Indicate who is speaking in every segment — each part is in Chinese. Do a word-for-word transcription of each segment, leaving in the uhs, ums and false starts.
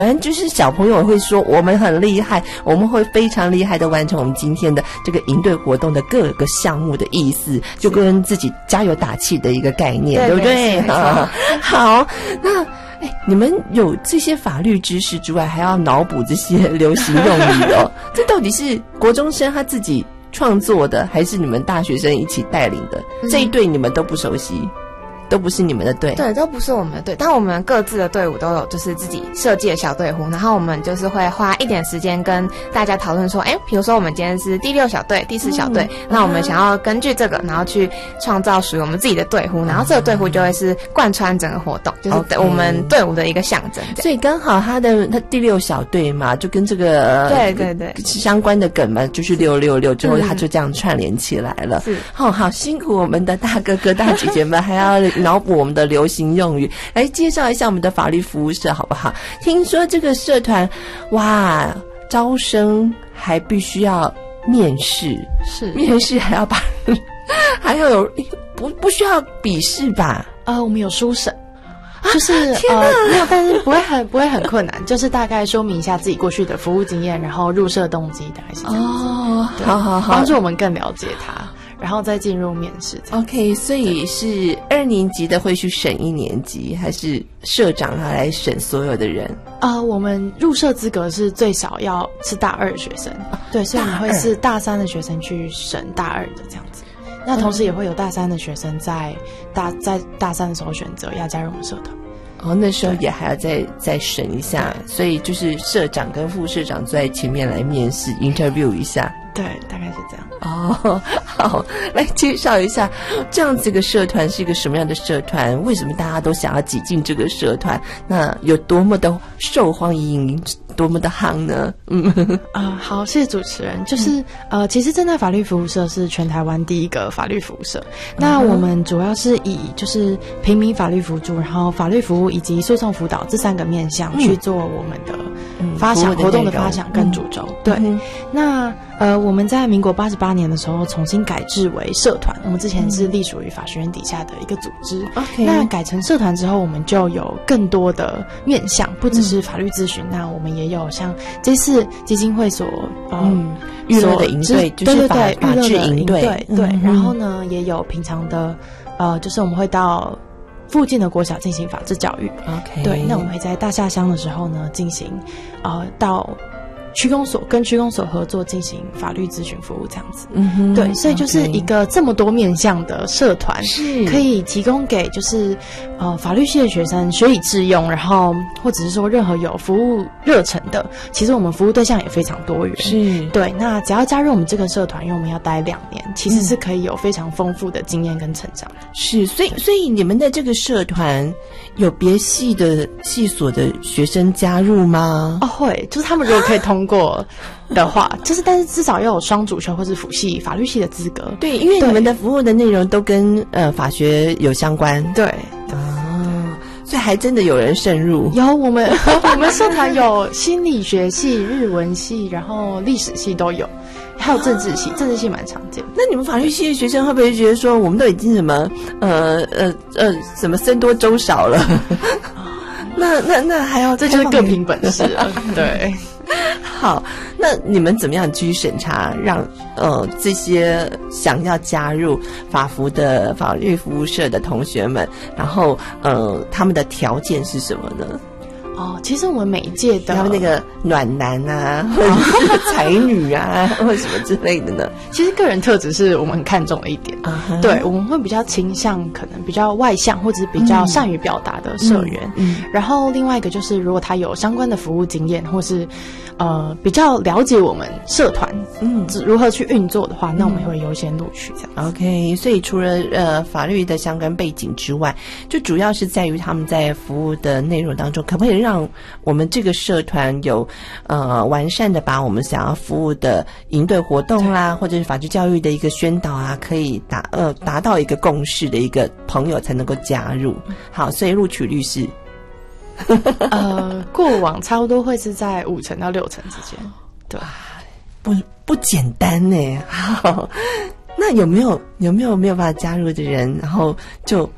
Speaker 1: 反正就是小朋友会说我们很厉害，我们会非常厉害的完成我们今天的这个营队活动的各个项目的意思，就跟自己加油打气的一个概念， 对, 对不对？啊，好，那哎，你们有这些法律知识之外，还要脑补这些流行用语哦，这到底是国中生他自己创作的，还是你们大学生一起带领的？嗯、这一队你们都不熟悉？都不是你们的队，
Speaker 2: 对，都不是我们的队，但我们各自的队伍都有就是自己设计的小队伍，然后我们就是会花一点时间跟大家讨论说，哎，比如说我们今天是第六小队、第四小队，嗯、那我们想要根据这个，然后去创造属于我们自己的队伍，然后这个队伍就会是贯穿整个活动，就是我们队伍的一个象征。
Speaker 1: 所以刚好他的他第六小队嘛，就跟这个
Speaker 2: 对对对
Speaker 1: 相关的梗嘛，就是六六六之后，他就这样串联起来了。是，好好辛苦我们的大哥哥大姐姐们，还要脑补我们的流行用语，来介绍一下我们的法律服务社好不好？听说这个社团，哇，招生还必须要面试，
Speaker 3: 是
Speaker 1: 面试还要把，还要有不不需要笔试吧？
Speaker 3: 呃，我们有书审。就是呃没有，但是不会很不会很困难，就是大概说明一下自己过去的服务经验，然后入社动机，大概是这样子。哦，好好好，帮助我们更了解他，然后再进入面试。
Speaker 1: OK， 所以是二年级的会去审一年级，还是社长他来审所有的人？
Speaker 3: 呃，我们入社资格是最少要是大二的学生，哦、对，所以我们会是大三的学生去审大二的这样子。那同时也会有大三的学生在大在大三的时候选择要加入我们社团。
Speaker 1: 哦，那时候也还要再再审一下，所以就是社长跟副社长坐在前面来面试 interview 一下。
Speaker 3: 对，大概是这样。
Speaker 1: 哦，好，来介绍一下这样子一个社团是一个什么样的社团？为什么大家都想要挤进这个社团？那有多么的受欢迎，多么的夯呢？嗯，
Speaker 3: 啊、呃，好，谢谢主持人。就是、嗯、呃，其实正大法律服务社是全台湾第一个法律服务社。那我们主要是以就是平民法律辅助，然后法律服务以及诉讼辅导这三个面向去做我们的发想、嗯、活动的发想跟主轴。嗯、对，嗯、那呃，我们在民国八十八年的时候重新改制为社团，我们之前是隶属于法学院底下的一个组织。OK， 那改成社团之后，我们就有更多的面向，不只是法律咨询，嗯、那我们也有像这次基金会所呃
Speaker 1: 嗯娱乐的营队，就是法
Speaker 3: 对对对
Speaker 1: 法治营队，
Speaker 3: 对对、嗯，然后呢也有平常的呃，就是我们会到附近的国小进行法治教育。
Speaker 1: OK，
Speaker 3: 对，那我们会在大下乡的时候呢进行呃到。区公所跟区公所合作进行法律咨询服务，这样子。嗯哼，对，所以就是一个这么多面向的社团，是可以提供给就是呃法律系的学生学以致用，然后或者是说任何有服务热忱的，其实我们服务对象也非常多元。是，对，那只要加入我们这个社团，因为我们要待两年，其实是可以有非常丰富的经验跟成长的。
Speaker 1: 是，所以所以你们的这个社团有别系的系所的学生加入吗？
Speaker 3: 哦，会，就是他们如果可以通过的话，就是但是至少要有双主修或是辅系法律系的资格。
Speaker 1: 对，因为你们的服务的内容都跟呃法学有相关。
Speaker 3: 对，
Speaker 1: 哦，所以还真的有人渗入。
Speaker 3: 有，我们我们社团有心理学系、日文系，然后历史系都有。还有政治系，政治系蛮常见的。
Speaker 1: 那你们法律系的学生会不会觉得说，我们都已经什么呃呃呃什么僧多粥少了？那那那还要
Speaker 3: 这就是各凭本事了。对。
Speaker 1: 好，那你们怎么样去审查，让呃这些想要加入法服的法律服务社的同学们，然后呃他们的条件是什么呢？
Speaker 3: 哦，其实我们每一届的
Speaker 1: 他们那个暖男啊，或者是才女啊，或者什么之类的呢？
Speaker 3: 其实个人特质是我们很看重的一点。Uh-huh. 对，我们会比较倾向可能比较外向或者是比较善于表达的社员。嗯嗯、然后另外一个就是，如果他有相关的服务经验，或是呃比较了解我们社团嗯如何去运作的话，那我们会优先录取这样。
Speaker 1: OK， 所以除了呃法律的相关背景之外，就主要是在于他们在服务的内容当中，可不可以让我们这个社团有呃完善的把我们想要服务的营队活动啦，或者是法治教育的一个宣导啊，可以达呃达到一个共识的一个朋友才能够加入。好，所以录取率是
Speaker 3: 呃过往差不多会是在五成到六成之间。对，
Speaker 1: 不不简单呢。好，那有没有有没有没有办法加入的人，然后就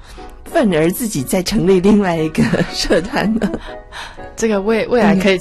Speaker 1: 愤而自己再成立另外一个社团呢？
Speaker 3: 这个未未来可以